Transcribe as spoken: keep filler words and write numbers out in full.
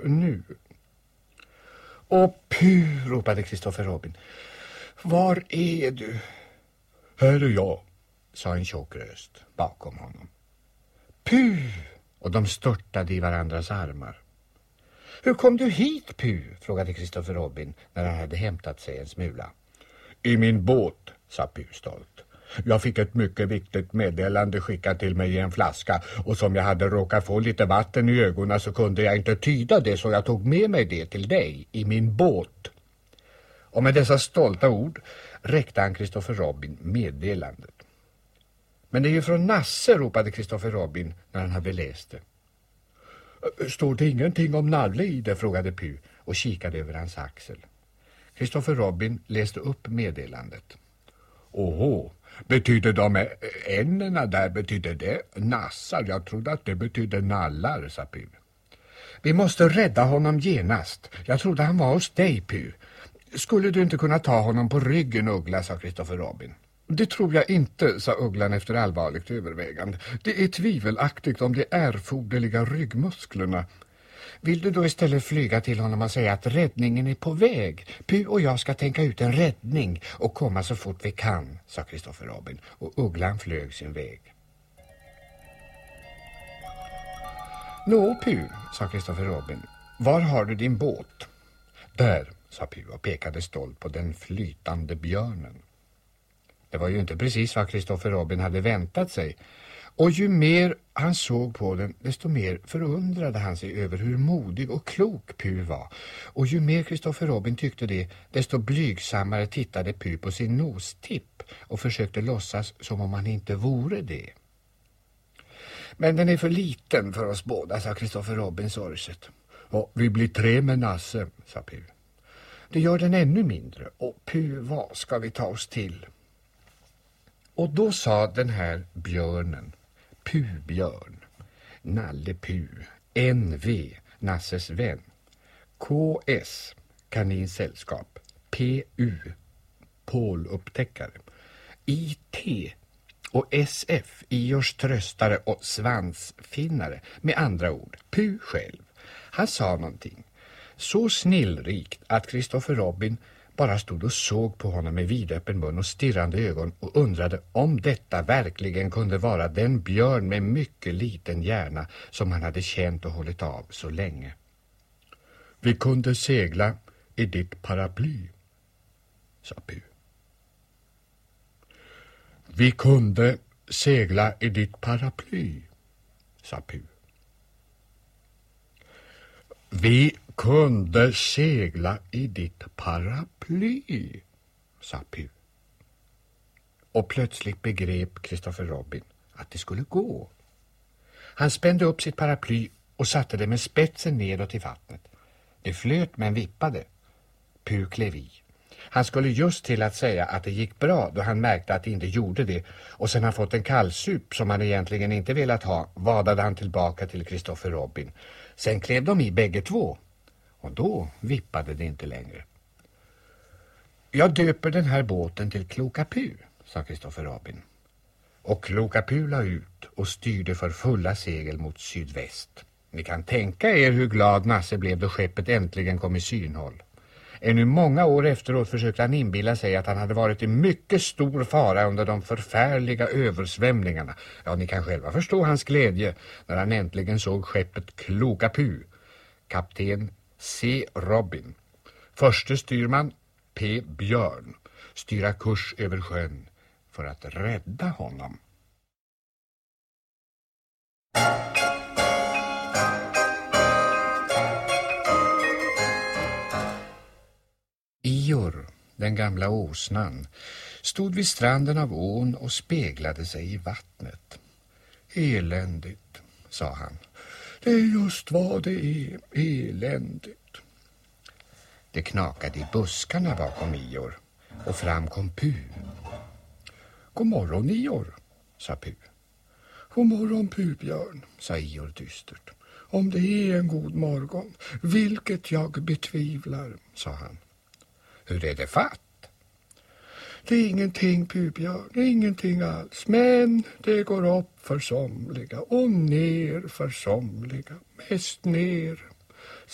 nu. Och Pu, ropade Kristoffer Robin. Var är du? Här är jag, sa en tjock röst bakom honom. Pu! Och de störtade i varandras armar. Hur kom du hit, Pu? Frågade Kristoffer Robin när han hade hämtat sig en smula. I min båt, sa Pu stolt. Jag fick ett mycket viktigt meddelande skickat till mig i en flaska, och som jag hade råkat få lite vatten i ögonen så kunde jag inte tyda det, så jag tog med mig det till dig i min båt. Och med dessa stolta ord räckte han Kristoffer Robin meddelandet. Men det är ju från Nasse, ropade Kristoffer Robin när han hade läst det. Står det ingenting om Nalle i det, frågade Pu och kikade över hans axel. Kristoffer Robin läste upp meddelandet. Åhå, betyder de ämnena där, betyder det nassar? Jag trodde att det betyder nallar, sa Pu. Vi måste rädda honom genast. Jag trodde han var hos dig, Pu. Skulle du inte kunna ta honom på ryggen, Uggla, sa Kristoffer Robin. Det tror jag inte, sa Ugglan efter allvarligt övervägande. Det är tvivelaktigt om de erforderliga ryggmusklerna. Vill du då istället flyga till honom och säga att räddningen är på väg? Pu och jag ska tänka ut en räddning och komma så fort vi kan, sa Kristoffer Robin, och Ugglan flög sin väg. Nå, Pu, sa Kristoffer Robin, var har du din båt? Där, sa Pu och pekade stolt på den flytande björnen. Det var ju inte precis vad Kristoffer Robin hade väntat sig. Och ju mer han såg på den, desto mer förundrade han sig över hur modig och klok Pu var. Och ju mer Kristoffer Robin tyckte det, desto blygsammare tittade Pu på sin nostipp och försökte låtsas som om han inte vore det. Men den är för liten för oss båda, sa Kristoffer Robin sorgset. Och vi blir tre med Nasse, sa Pu. Det gör den ännu mindre. Och Pu, vad ska vi ta oss till? Och då sa den här björnen, Pu-björn, Nalle Pu, N V, Nasses vän, K S, kaninsällskap, P U, pålupptäckare, I T och S F, Iors tröstare och svansfinnare, med andra ord, Pu själv. Han sa någonting så snillrikt att Kristoffer Robin bara stod och såg på honom med vidöppen mun och stirrande ögon och undrade om detta verkligen kunde vara den björn med mycket liten hjärna som han hade känt och hållit av så länge. Vi kunde segla i ditt paraply, sa Pu. Vi kunde segla i ditt paraply, sa Pu. Vi kunde segla i ditt paraply, sa Pu. Och plötsligt begrep Kristoffer Robin att det skulle gå. Han spände upp sitt paraply och satte det med spetsen nedåt i vattnet. Det flöt men vippade. Pu klev i. Han skulle just till att säga att det gick bra då han märkte att det inte gjorde det, och sen han fått en kallsup som han egentligen inte velat ha, vadade han tillbaka till Kristoffer Robin. Sen klev de i bägge två. Och då vippade det inte längre. Jag döper den här båten till Kloka Pu, sa Kristoffer Robin. Och Kloka Pu la ut och styrde för fulla segel mot sydväst. Ni kan tänka er hur glad Nasse blev då skeppet äntligen kom i synhåll. Ännu många år efteråt försökte han inbilla sig att han hade varit i mycket stor fara under de förfärliga översvämningarna. Ja, ni kan själva förstå hans glädje när han äntligen såg skeppet Kloka Pu. Kapten C. Robin, förste styrman P. Björn, styra kurs över sjön för att rädda honom. Ior, den gamla åsnan, stod vid stranden av ån och speglade sig i vattnet. Eländigt, sa han. Det är just vad det är, eländigt. Det knakade i buskarna bakom Ior och fram kom Pu. God morgon, Ior, sa Pu. God morgon, Pu-björn, sa Ior dystert. Om det är en god morgon, vilket jag betvivlar, sa han. Hur är det fatt? Det är ingenting, Pu-björn, ingenting alls. Men det går upp för somliga och ner för somliga. Mest ner.